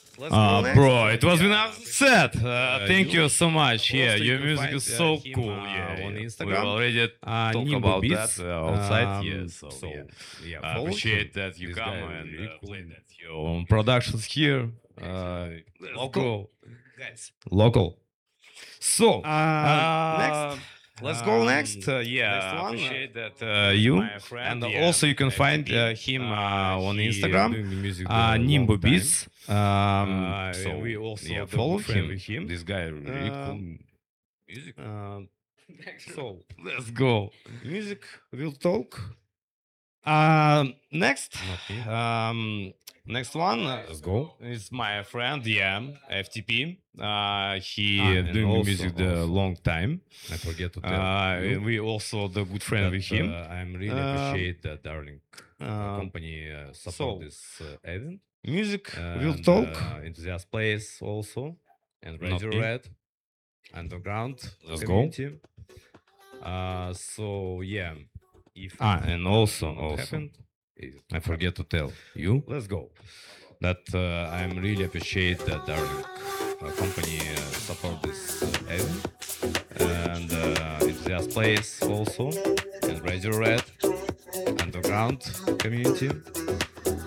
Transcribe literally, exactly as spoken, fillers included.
Let's go Uh, next. bro, it was enough set. Uh, thank you- you so much. Yeah, Also, you your can music find, is uh, so him, cool. uh, Yeah, on yeah. Instagram. We already Uh, talk Nimbo about Beats. that uh, outside. Um, yeah, so, so, yeah. yeah, I follow appreciate him. that you This come guy and really uh, cool. play that your own productions here. Uh, let's Local. go. Guys. Local. So, Uh, uh, next. Let's go next. um, uh, yeah, Next one, appreciate uh, that uh, you. my friend, And yeah, also you can find F T P. uh, him uh, on he Instagram. doing the music Uh, the Nimbo long time. Beats. Um, Uh, so we also yeah, the follow good friend him. with him. This guy really cool. Um, Music. Uh, so, Let's go. music will talk. Um, next, Not me. um, next one. uh, Let's go. Is my friend, yeah, F T P. Uh, he Ah, and doing the also- music the also- long time. I forget to tell Uh, you we also the good friend that, with him. uh, I'm really Um, appreciate that darling uh, um, company uh, support so, this uh, event. Music will And, talk. Uh, Enthusiast Place also, and Not Radio me. Red, Underground Let's go. community. Uh, so yeah, if Ah, and also, what also, happened, it- I forget to tell you let's go. That uh, I'm really appreciate that darling uh, company uh, support this uh, event, and uh, Enthusiast Place also, and Radio Red, Underground community.